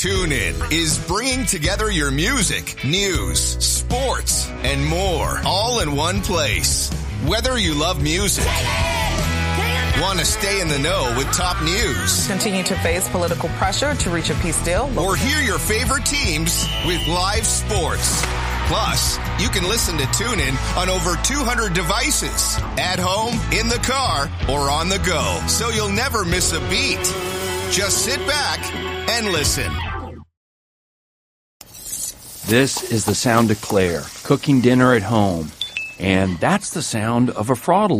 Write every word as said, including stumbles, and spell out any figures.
TuneIn is bringing together your music, news, sports, and more all in one place. Whether you love music, want to stay in the know with top news, continue to face political pressure to reach a peace deal, or hear your favorite teams with live sports. Plus, you can listen to TuneIn on over two hundred devices, at home, in the car, or on the go, so you'll never miss a beat. Just sit back and listen. This is the sound of Claire cooking dinner at home, and that's the sound of a fraud